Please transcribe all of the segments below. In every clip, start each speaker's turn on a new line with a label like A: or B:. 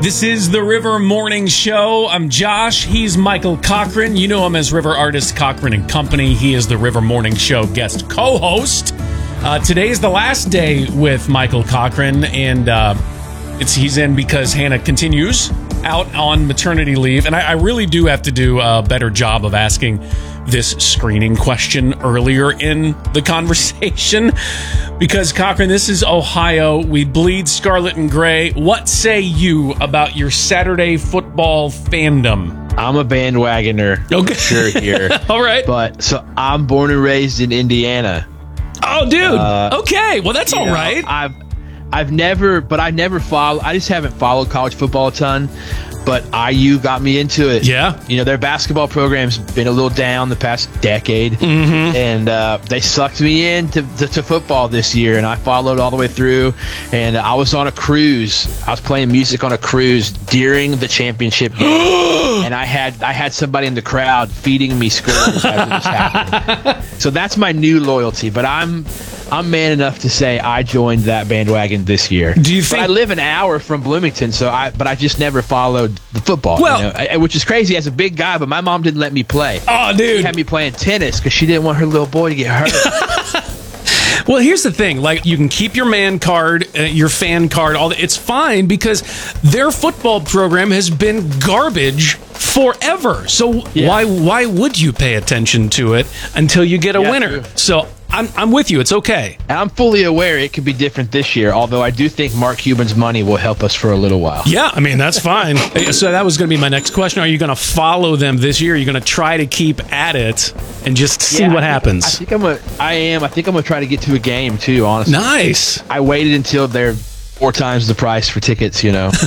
A: This is the River Morning Show. I'm Josh. He's Michael Cochran. You know him as River Artist Cochran and Company. He is the River Morning Show guest co-host. Today is the last day with Michael Cochran, and he's in because Hannah continues out on maternity leave. And I really do have to do a better job of asking this screening question earlier in the conversation because, Cochran, this is Ohio. We bleed scarlet and gray. What say you about your Saturday football fandom?
B: I'm a bandwagoner,
A: okay.
B: Sure here.
A: All right.
B: But so I'm born and raised in Indiana.
A: Oh, dude. Okay. Well, that's all right.
B: I never followed. I just haven't followed college football a ton. But IU got me into it.
A: Yeah.
B: You know, their basketball program's been a little down the past decade. Mm-hmm. And they sucked me into to football this year, and I followed all the way through. And I was on a cruise. I was playing music on a cruise during the championship game. And I had somebody in the crowd feeding me squirrels as it was happening. So that's my new loyalty. But I'm man enough to say I joined that bandwagon this year.
A: Do you think?
B: But I live an hour from Bloomington, but I just never followed the football.
A: Well,
B: which is crazy as a big guy. But my mom didn't let me play.
A: Oh, dude,
B: she had me playing tennis because she didn't want her little boy to get hurt.
A: Well, here's the thing. Like, you can keep your man card, your fan card, it's fine because their football program has been garbage forever. So yeah. Why would you pay attention to it until you get a winner? True. So I'm with you. It's okay.
B: And I'm fully aware it could be different this year, although I do think Mark Cuban's money will help us for a little while.
A: Yeah, I mean, that's fine. So that was going to be my next question. Are you going to follow them this year? Are you going to try to keep at it and just see what happens?
B: I think I'm going to try to get to a game, too, honestly.
A: Nice.
B: I waited until they're 4 times the price for tickets, you know.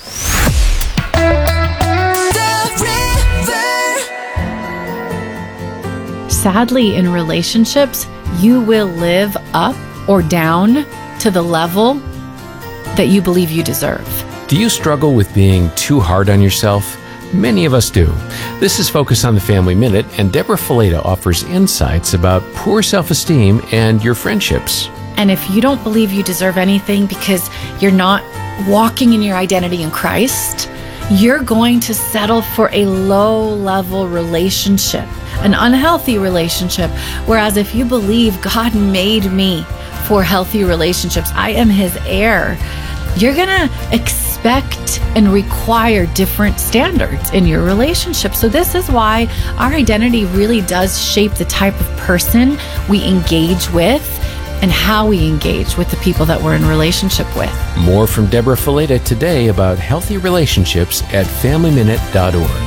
C: Sadly, in relationships, you will live up or down to the level that you believe you deserve.
D: Do you struggle with being too hard on yourself? Many of us do. This is Focus on the Family Minute, and Deborah Fileta offers insights about poor self-esteem and your friendships.
C: And if you don't believe you deserve anything because you're not walking in your identity in Christ, you're going to settle for a low-level relationship, an unhealthy relationship. Whereas if you believe God made me for healthy relationships, I am His heir, you're going to expect and require different standards in your relationship. So this is why our identity really does shape the type of person we engage with and how we engage with the people that we're in relationship with.
D: More from Deborah Fileta today about healthy relationships at FamilyMinute.org.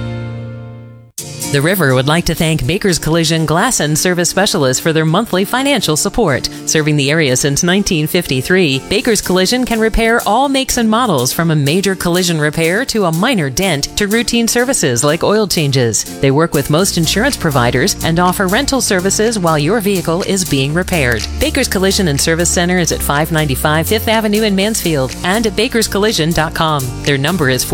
E: The River would like to thank Baker's Collision Glass and Service Specialists for their monthly financial support. Serving the area since 1953, Baker's Collision can repair all makes and models, from a major collision repair to a minor dent to routine services like oil changes. They work with most insurance providers and offer rental services while your vehicle is being repaired. Baker's Collision and Service Center is at 595 5th Avenue in Mansfield and at bakerscollision.com. Their number is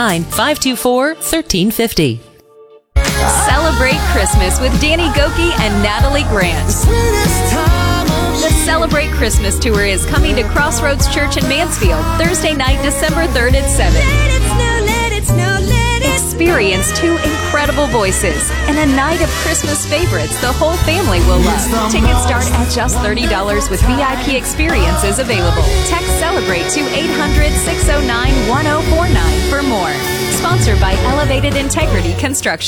E: 419-524-1350.
F: Celebrate Christmas with Danny Gokey and Natalie Grant. The Celebrate Christmas Tour is coming to Crossroads Church in Mansfield Thursday night, December 3rd at 7. Let it snow. Experience 2 incredible voices and a night of Christmas favorites the whole family will love. Tickets start at just $30 with VIP experiences available. Text Celebrate to 800-609-1049 for more. Sponsored by Elevated Integrity Construction.